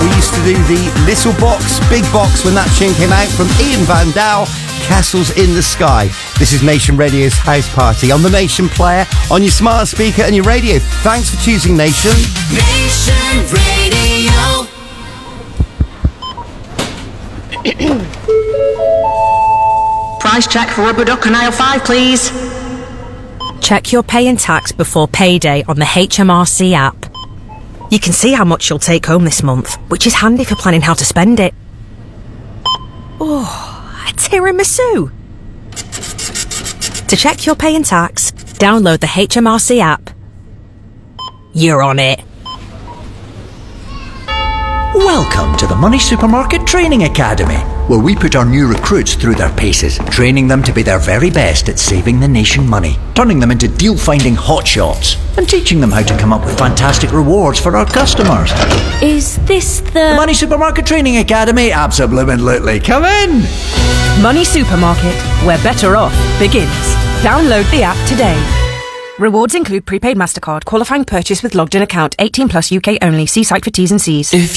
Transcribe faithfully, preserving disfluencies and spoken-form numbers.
We used to do the Little Box, Big Box when that tune came out from Ian Van Dahl, Castles in the Sky. This is Nation Radio's House Party on the Nation Player, on your smart speaker and your radio. Thanks for choosing Nation. Nation Radio. Price check for rubber duck on aisle five, please. Check your pay and tax before payday on the H M R C app. You can see how much you'll take home this month, which is handy for planning how to spend it. Oh, a tiramisu! To check your pay and tax, download the H M R C app. You're on it. Welcome to the Money Supermarket Training Academy, where we put our new recruits through their paces, training them to be their very best at saving the nation money, turning them into deal-finding hotshots, and teaching them how to come up with fantastic rewards for our customers. Is this the... The Money Supermarket Training Academy? Absolutely. Come in! Money Supermarket, where better off begins. Download the app today. Rewards include prepaid MasterCard, qualifying purchase with logged-in account, eighteen plus U K only. See site for T's and C's. If